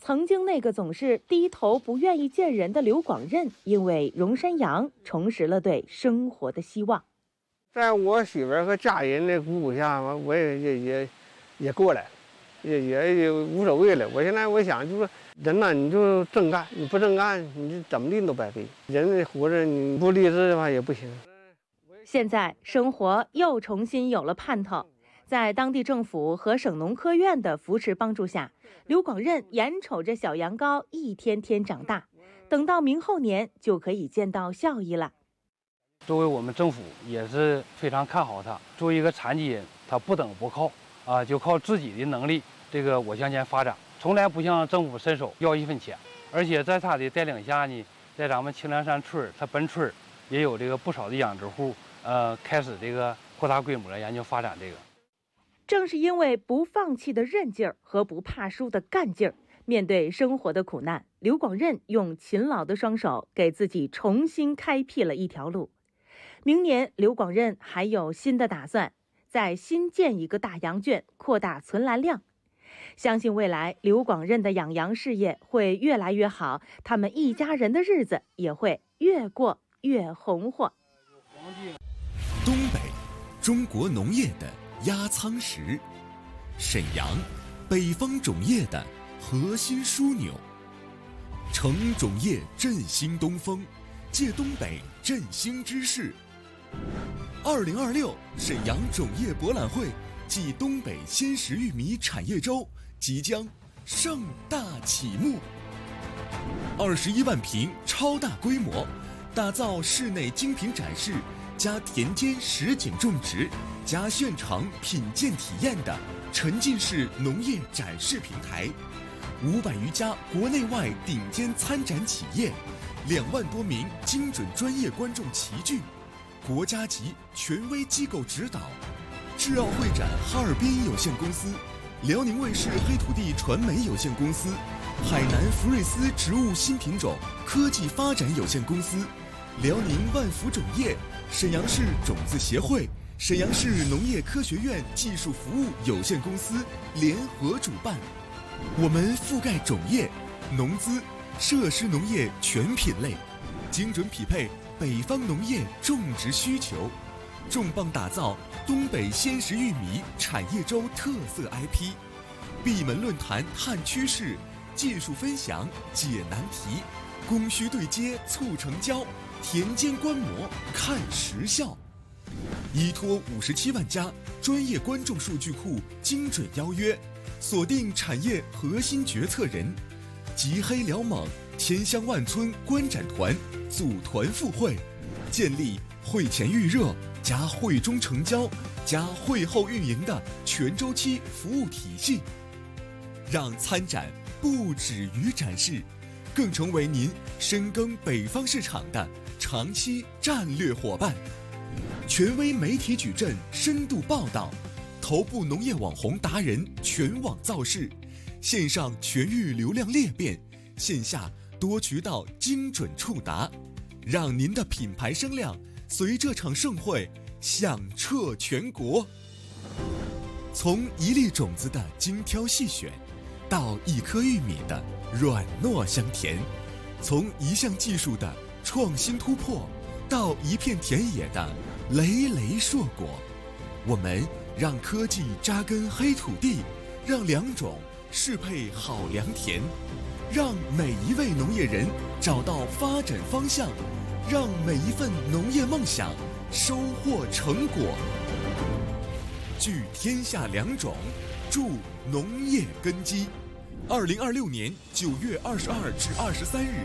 曾经那个总是低头不愿意见人的刘广任，因为荣山羊重拾了对生活的希望。 在我媳妇儿和家人的鼓舞下，我也过来了，也无所谓了。我现在我想就是人呢，你就正干，你不正干，你怎么地都白费。人活着你不励志的话也不行。 现在生活又重新有了盼头。在当地政府和省农科院的扶持帮助下，刘广任眼瞅着小羊羔一天天长大，等到明后年就可以见到效益了。 作为我们政府也是非常看好他。作为一个残疾人，他不等不靠就靠自己的能力，我向前发展，从来不向政府伸手要一分钱。而且在他的带领下呢，在咱们清凉山村他本村也有不少的养殖户开始扩大规模研究发展这个。 正是因为不放弃的韧劲儿和不怕输的干劲儿，面对生活的苦难，刘广任用勤劳的双手给自己重新开辟了一条路。明年，刘广任还有新的打算，再新建一个大羊圈，扩大存栏量。相信未来刘广任的养羊事业会越来越好，他们一家人的日子也会越过越红火。 东北，中国农业的压舱石，沈阳，北方种业的核心枢纽。乘种业振兴东风，借东北振兴之势。2026沈阳种业博览会暨东北鲜食玉米产业周即将盛大启幕。21万平超大规模，打造室内精品展示加田间实景种植加现场品鉴体验的沉浸式农业展示平台，500余家国内外顶尖参展企业，2万多名精准专业观众齐聚，国家级权威机构指导，智奥会展哈尔滨有限公司、辽宁卫视黑土地传媒有限公司、海南福瑞斯植物新品种科技发展有限公司、辽宁万福种业、沈阳市种子协会、沈阳市农业科学院技术服务有限公司联合主办。我们覆盖种业、农资、设施农业全品类，精准匹配北方农业种植需求，重磅打造东北鲜食玉米产业周特色 IP， 闭门论坛探趋势，技术分享解难题，供需对接促成交，田间观摩看实效。依托57万家专业观众数据库精准邀约，锁定产业核心决策人，集黑辽蒙千乡万村观展团，组团赴会，建立会前预热加会中成交加会后运营的全周期服务体系，让参展不止于展示，更成为您深耕北方市场的长期战略伙伴。权威媒体矩阵深度报道，头部农业网红达人全网造势，线上全域流量裂变，线下多渠道精准触达，让您的品牌声量随这场盛会响彻全国。从一粒种子的精挑细选，到一颗玉米的软糯香甜，从一项技术的创新突破，到一片田野的累累硕果，我们让科技扎根黑土地，让良种适配好良田，让每一位农业人找到发展方向，让每一份农业梦想收获成果。聚天下良种，助农业根基。2026年9月22至23日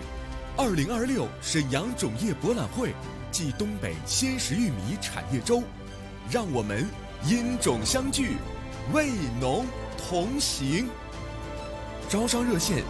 ，2026沈阳种业博览会暨东北鲜食玉米产业周，让我们因种相聚，为农同行。招商热线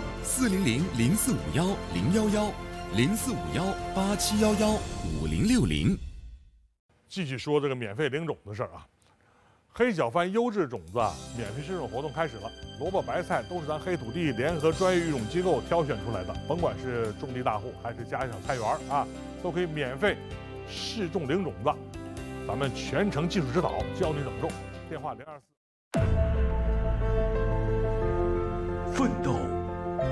400-0451-011-0451-8711-5060。 继续说这个免费领种的事儿啊。黑小番优质种子免费试种活动开始了，萝卜白菜都是咱黑土地联合专业育种机构挑选出来的，甭管是种地大户还是家小菜园啊，都可以免费试种领种子，咱们全程技术指导，教你怎么种。电话024。 奋斗